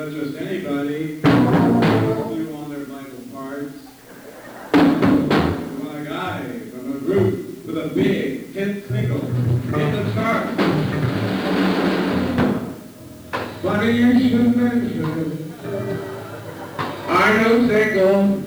but just anybody do on their vital parts. You want a guy from a group with a big hit single in the chart. Funny you should mention, I know single.